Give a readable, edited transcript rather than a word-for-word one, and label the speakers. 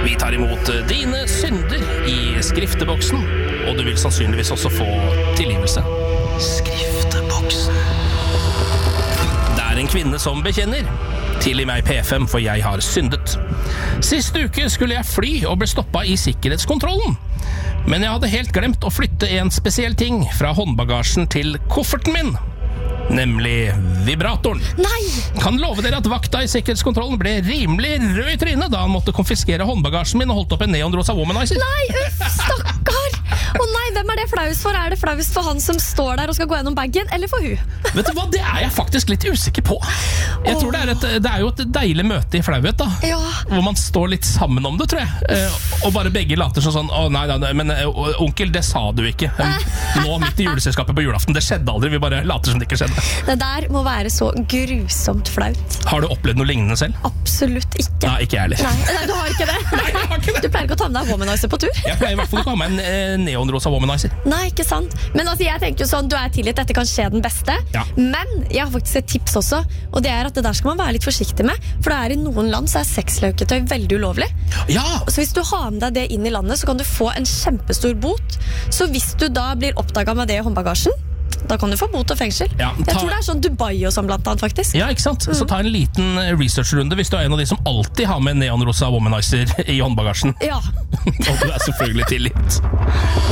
Speaker 1: Vi tar imot dine synder i skrifteboksen, og du vil sannsynligvis også få tilgivelse. Skrifteboksen. Det er en kvinne som bekjenner. Tilgi meg P5, for jeg har syndet. Sist uke skulle jeg fly og ble stoppet i sikkerhetskontrollen. Men jeg hadde helt glemt å flytte en spesiell ting fra håndbagasjen til kofferten min. Nemlig vibratoren.
Speaker 2: Nei!
Speaker 1: Kan love dere at vakta i sikkerhetskontrollen ble rimelig rød i trynet da han måtte konfiskere håndbagasjen min og holdt opp en neonrosa womanizer.
Speaker 2: Nei, stakkar! Å nei, hvem er det flaust for? Er det flaust for han som står der og skal gå gjennom bagen, eller for hun?
Speaker 1: Vet du hva, det er jeg faktisk litt usikker på. Jeg tror det er jo et deilig møte i flauhet da.
Speaker 2: Ja.
Speaker 1: Hvor man står litt sammen om det, tror jeg. Og bare begge later sånn, å nei, men onkel, det sa du ikke. Nå midt i juleselskapet på julaften, det skjedde aldri, vi bare later som det ikke skjedde.
Speaker 2: Det der må være så grusomt flaut.
Speaker 1: Har du opplevd noe lignende selv?
Speaker 2: Absolutt ikke.
Speaker 1: Nei, ikke jeg heller.
Speaker 2: Nei, du har ikke det?
Speaker 1: Nei, jeg har ikke det.
Speaker 2: Du pleier ikke å ta med deg womanizer på tur?
Speaker 1: Jeg pleier i hvert fall ikke å ha med en neonrosa womanizer.
Speaker 2: Nei, ikke sant. Men altså, jeg tenker jo sånn, du er tilgitt, dette kan skje den beste.
Speaker 1: Ja.
Speaker 2: Men jeg har faktisk et tips også, og det er at det der skal man være litt forsiktig med. For det er i noen land så er sexløketøy veldig ulovlig.
Speaker 1: Ja!
Speaker 2: Så hvis du har med deg det inn i landet, så kan du få en kjempestor bot. Så hvis du da blir oppdaget med det i håndbagasjen, da kan du få bot og fengsel.
Speaker 1: Ja,
Speaker 2: Jeg tror det er sånn Dubai og sånn blant annet, faktisk.
Speaker 1: Ja, ikke sant? Så ta en liten researchrunde hvis du er en av de som alltid har med neonrosa womanizer i håndbagasjen.
Speaker 2: Ja.
Speaker 1: Og du er selvfølgelig tilgitt.